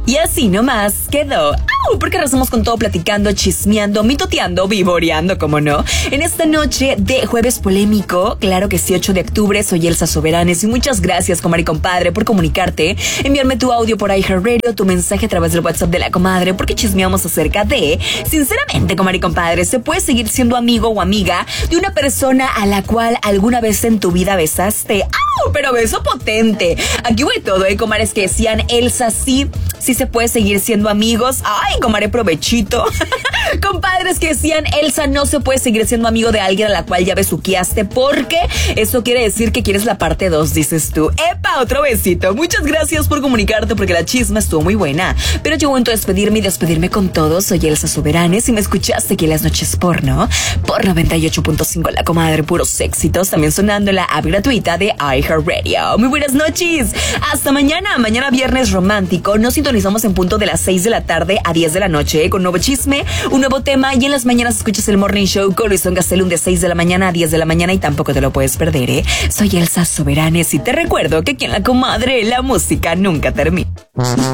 Y así nomás quedó. Porque rezamos con todo, platicando, chismeando, mitoteando, vivoreando, como no. En esta noche de jueves polémico, claro que sí, 8 de octubre, soy Elsa Soberanes y muchas gracias, comadre y compadre, por comunicarte, enviarme tu audio por iHeartRadio, tu mensaje a través del WhatsApp de la comadre, porque chismeamos acerca de, sinceramente, comadre y compadre, ¿se puede seguir siendo amigo o amiga de una persona a la cual alguna vez en tu vida besaste? Pero beso potente. Aquí voy todo, comadres que decían, Elsa, sí se puede seguir siendo amigos. Ay, comadre, provechito. Compadres que decían, Elsa, no se puede seguir siendo amigo de alguien a la cual ya besuqueaste, porque eso quiere decir que quieres la parte 2, dices tú. ¡Epa! Otro besito. Muchas gracias por comunicarte, porque la chisma estuvo muy buena. Pero llegó momento de despedirme y despedirme con todos. Soy Elsa Soberanes y me escuchaste aquí en Las Noches Porno por 98.5 La Comadre, puros éxitos, también sonando en la app gratuita de iHeartRadio. Muy buenas noches. Hasta mañana. Mañana viernes romántico. Nos sintonizamos en punto de las 6 de la tarde a 10 de la noche con nuevo chisme, un nuevo tema, y en las mañanas escuchas el Morning Show con Luisón Gastelum de 6 de la mañana a 10 de la mañana y tampoco te lo puedes perder, Soy Elsa Soberanes y te recuerdo que aquí en La Comadre la música nunca termina.